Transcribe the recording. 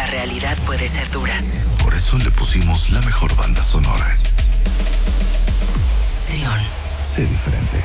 la realidad puede ser dura. Por eso le pusimos la mejor banda sonora. Trión. Sé diferente.